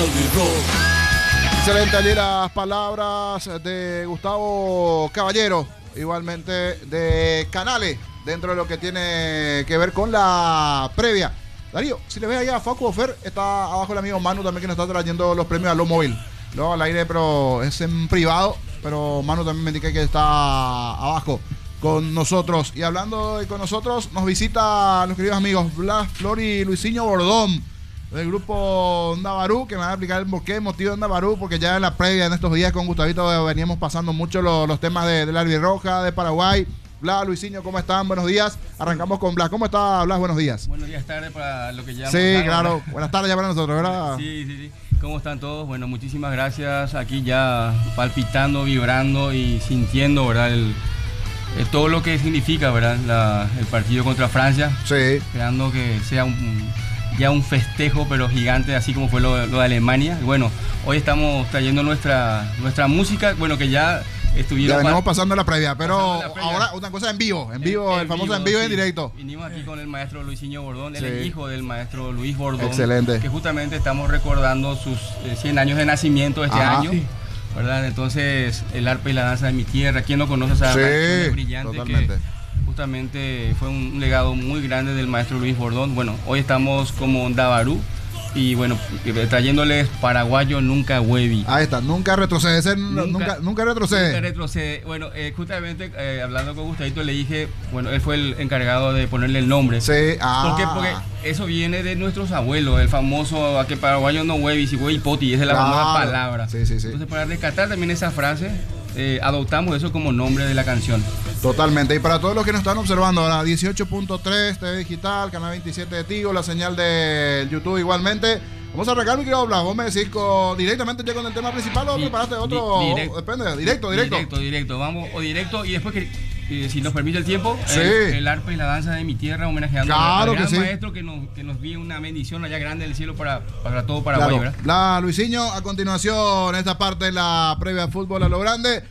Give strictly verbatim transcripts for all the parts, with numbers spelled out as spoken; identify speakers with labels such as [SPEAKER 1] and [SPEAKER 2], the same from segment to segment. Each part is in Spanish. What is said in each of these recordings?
[SPEAKER 1] Excelente allí las palabras de Gustavo Caballero, igualmente de Canales, dentro de lo que tiene que ver con la previa. Darío, si le ves allá a Facu Ofer, está abajo el amigo Manu también, que nos está trayendo los premios a lo móvil. Luego al aire, pero es en privado, pero Manu también me indica que está abajo con nosotros. Y hablando de con nosotros, nos visita los queridos amigos Blas Flor y Luisinho Bordón, del grupo Ndabarú, que me van a explicar el porqué, el motivo de Ndabarú, porque ya en la previa, en estos días con Gustavito, veníamos pasando mucho los, los temas de, de la albirroja, de Paraguay. Blas, Luisinho, ¿cómo están? Buenos días. Arrancamos con Blas. ¿Cómo está, Blas? Buenos días.
[SPEAKER 2] Buenos días, tarde para lo que ya.
[SPEAKER 1] Sí, claro. ¿Verdad? Buenas tardes ya para nosotros, ¿verdad?
[SPEAKER 2] Sí, sí, sí. ¿Cómo están todos? Bueno, muchísimas gracias. Aquí ya palpitando, vibrando y sintiendo, ¿verdad? El, el, todo lo que significa, ¿verdad? La, el partido contra Francia.
[SPEAKER 1] Sí.
[SPEAKER 2] Esperando que sea un, ya un festejo, pero gigante, así como fue lo, lo de Alemania. Bueno, hoy estamos trayendo nuestra, nuestra música, bueno, que ya estuvieron.
[SPEAKER 1] Ya venimos pasando la previa, pero
[SPEAKER 2] la previa.
[SPEAKER 1] Ahora una cosa en vivo, en vivo, en, el famoso vivo, en vivo y sí. En directo.
[SPEAKER 2] Vinimos aquí con el maestro Luisinho Bordón, él
[SPEAKER 1] sí.
[SPEAKER 2] es hijo del maestro Luis Bordón.
[SPEAKER 1] Excelente.
[SPEAKER 2] Que justamente estamos recordando sus eh, cien años de nacimiento este
[SPEAKER 1] Ajá.
[SPEAKER 2] año. Sí. ¿Verdad? Entonces, el arpa y la danza de mi tierra, ¿quién no conoce esa
[SPEAKER 1] sí,
[SPEAKER 2] brillante?
[SPEAKER 1] Totalmente.
[SPEAKER 2] Que justamente fue un legado muy grande del maestro Luis Bordón. Bueno, hoy estamos como Ndabarú y bueno, trayéndoles Paraguayo Nunca Huevi.
[SPEAKER 1] Ahí está, nunca retrocede, nunca, nunca, nunca retrocede.
[SPEAKER 2] Nunca retrocede. Bueno, eh, justamente eh, hablando con Gustavito le dije, bueno, él fue el encargado de ponerle el nombre.
[SPEAKER 1] Sí, ah.
[SPEAKER 2] ¿Por qué? Porque eso viene de nuestros abuelos, el famoso a que Paraguayo no huevi, si huevi poti, esa es la
[SPEAKER 1] claro.
[SPEAKER 2] famosa palabra.
[SPEAKER 1] Sí, sí, sí.
[SPEAKER 2] Entonces, para rescatar también esa frase, eh, adoptamos eso como nombre de la canción.
[SPEAKER 1] Totalmente. Y para todos los que nos están observando, ahora dieciocho punto tres T V Digital, canal veintisiete de Tigo, la señal de YouTube igualmente. Vamos a arrancar, mi querido Blas. Vos me decís con, directamente ya con el tema principal o
[SPEAKER 2] Di,
[SPEAKER 1] preparaste otro.
[SPEAKER 2] Di, directo,
[SPEAKER 1] depende, directo, directo.
[SPEAKER 2] Directo, directo. Vamos, o directo y después que, eh, si nos permite el tiempo,
[SPEAKER 1] sí.
[SPEAKER 2] el, el arpa y la danza de mi tierra, homenajeando
[SPEAKER 1] claro
[SPEAKER 2] al gran
[SPEAKER 1] que sí.
[SPEAKER 2] maestro que nos, que nos dio una bendición allá grande del cielo para, para todo Paraguay,
[SPEAKER 1] claro.
[SPEAKER 2] ¿verdad?
[SPEAKER 1] La Luisinho, a continuación, esta parte de la previa de fútbol a lo grande.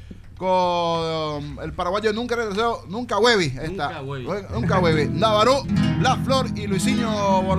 [SPEAKER 1] Con el paraguayo nunca regresó, nunca huevi.
[SPEAKER 2] Nunca huevi.
[SPEAKER 1] Nunca huevi. Ndabarú, Blas Flor y Luisinho